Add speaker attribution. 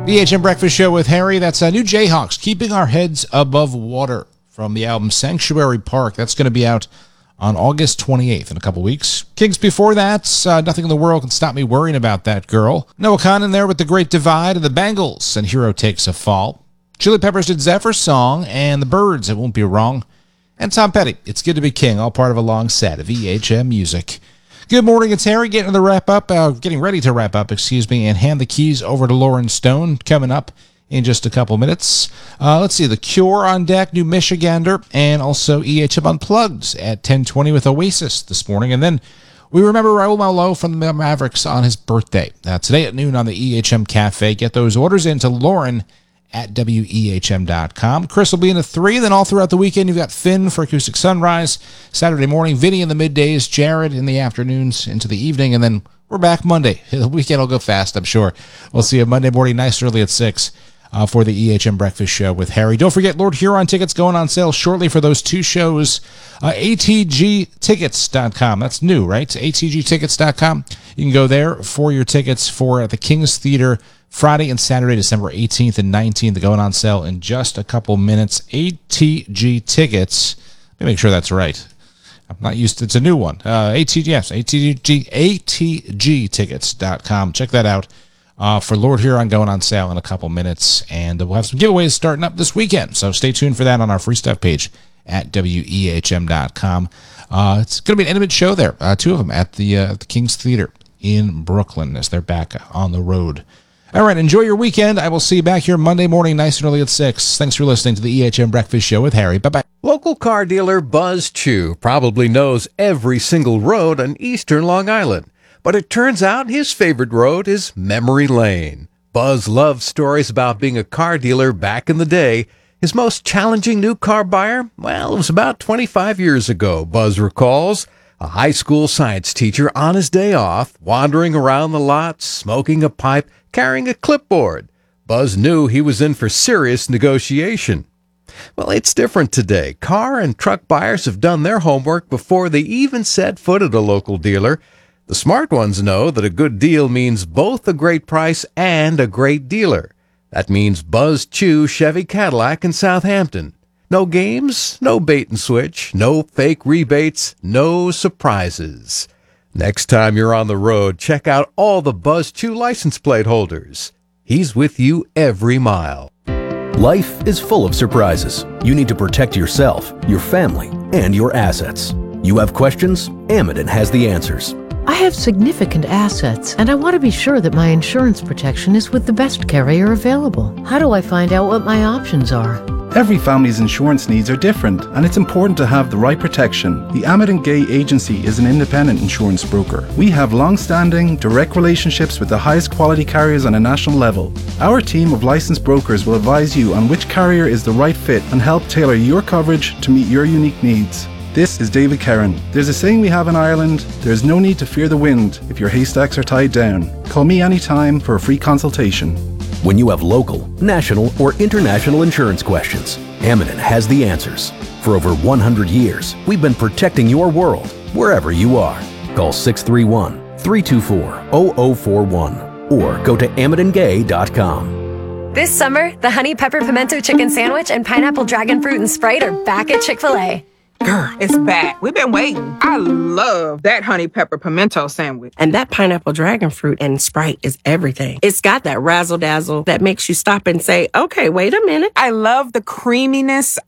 Speaker 1: EHM Breakfast Show with Harry. That's new Jayhawks, Keeping Our Heads Above Water, from the album Sanctuary Park. That's going to be out on August 28th in a couple weeks. Kings before that, Nothing in the World Can Stop Me Worrying About That Girl. Noah Khan in there with The Great Divide, and the Bangles and Hero Takes a Fall. Chili Peppers did Zephyr's Song, and the Byrds, It Won't Be Wrong. And Tom Petty, It's Good to Be King, all part of a long set of EHM music. Good morning, it's Harry getting ready to wrap up, and hand the keys over to Lauren Stone coming up in just a couple minutes. Let's see, The Cure on deck, New Michigander, and also EHM Unplugged at 10:20 with Oasis this morning. And then we remember Raul Malo from the Mavericks on his birthday. Today at noon on the EHM Cafe. Get those orders into Lauren at WEHM.com. Chris will be in at 3. Then all throughout the weekend, you've got Finn for Acoustic Sunrise. Saturday morning, Vinny in the middays, Jared in the afternoons into the evening, and then we're back Monday. The weekend will go fast, I'm sure. We'll see you Monday morning, nice early at 6 for the EHM Breakfast Show with Harry. Don't forget, Lord Huron tickets going on sale shortly for those two shows. ATGtickets.com. That's new, right? ATGtickets.com. You can go there for your tickets for the King's Theater Friday and Saturday, December 18th and 19th. They're going on sale in just a couple minutes. ATG Tickets. Let me make sure that's right. I'm not used to, it's a new one. ATGtickets.com. Check that out for Lord Huron going on sale in a couple minutes. And we'll have some giveaways starting up this weekend. So stay tuned for that on our free stuff page at WEHM.com. It's going to be an intimate show there. Two of them at the King's Theater in Brooklyn as they're back on the road. All right, enjoy your weekend. I will see you back here Monday morning, nice and early at 6. Thanks for listening to the EHM Breakfast Show with Harry. Bye-bye.
Speaker 2: Local car dealer Buzz Chew probably knows every single road on eastern Long Island. But it turns out his favorite road is Memory Lane. Buzz loves stories about being a car dealer back in the day. His most challenging new car buyer? Well, it was about 25 years ago, Buzz recalls. A high school science teacher on his day off, wandering around the lot, smoking a pipe, carrying a clipboard. Buzz knew he was in for serious negotiation. Well, it's different today. Car and truck buyers have done their homework before they even set foot at a local dealer. The smart ones know that a good deal means both a great price and a great dealer. That means Buzz Chew Chevy Cadillac in Southampton. No games, no bait and switch, no fake rebates, no surprises. Next time you're on the road, check out all the Buzz Chew license plate holders. He's with you every mile.
Speaker 3: Life is full of surprises. You need to protect yourself, your family, and your assets. You have questions? Amidon has the answers.
Speaker 4: I have significant assets, and I want to be sure that my insurance protection is with the best carrier available. How do I find out what my options are?
Speaker 5: Every family's insurance needs are different, and it's important to have the right protection. The Amidon Gay Agency is an independent insurance broker. We have long-standing, direct relationships with the highest quality carriers on a national level. Our team of licensed brokers will advise you on which carrier is the right fit and help tailor your coverage to meet your unique needs. This is David Kerrin. There's a saying we have in Ireland, there's no need to fear the wind if your haystacks are tied down. Call me anytime for a free consultation.
Speaker 3: When you have local, national, or international insurance questions, Amidon has the answers. For over 100 years, we've been protecting your world, wherever you are. Call 631-324-0041 or go to AmidonGay.com.
Speaker 6: This summer, the Honey Pepper Pimento Chicken Sandwich and Pineapple Dragon Fruit and Sprite are back at Chick-fil-A.
Speaker 7: Girl, it's back. We've been waiting. I love that honey pepper pimento sandwich.
Speaker 8: And that pineapple dragon fruit and Sprite is everything. It's got that razzle-dazzle that makes you stop and say, okay, wait a minute.
Speaker 7: I love the creaminess